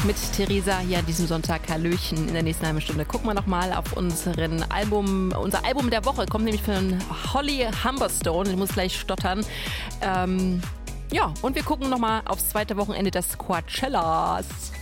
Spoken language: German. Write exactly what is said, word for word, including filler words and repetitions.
mit Theresa hier an diesem Sonntag. Hallöchen. In der nächsten halben Stunde gucken wir nochmal auf unseren Album. Unser Album der Woche kommt nämlich von Holly Humberstone. Ich muss gleich stottern. Ähm, ja, und wir gucken nochmal aufs zweite Wochenende des Coachellas.